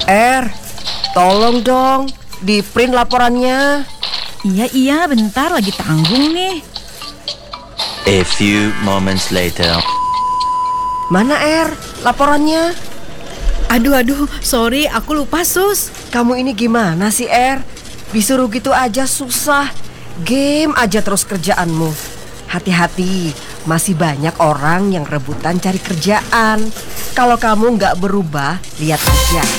Tolong dong, di print laporannya. Iya, bentar lagi tanggung nih. A few moments later. Mana laporannya? Aduh, sorry, aku lupa, Sus. Kamu ini gimana sih, Disuruh gitu aja susah. Game aja terus kerjaanmu. Hati-hati, masih banyak orang yang rebutan cari kerjaan. Kalau kamu nggak berubah, lihat aja